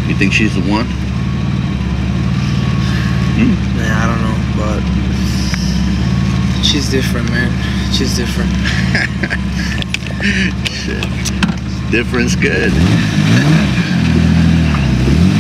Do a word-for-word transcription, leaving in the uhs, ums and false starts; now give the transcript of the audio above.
You think she's the one? Hmm? Man, I don't know, but she's different, man. She's different. Shit. Different's good.